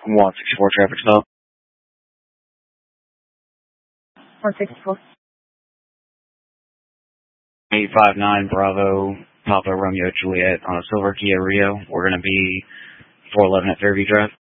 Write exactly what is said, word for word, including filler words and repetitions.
one sixty-four traffic stop. one sixty-four. eight five nine Bravo, Papa Romeo Juliet on a silver Kia Rio. We're going to be four eleven at Fairview Drive.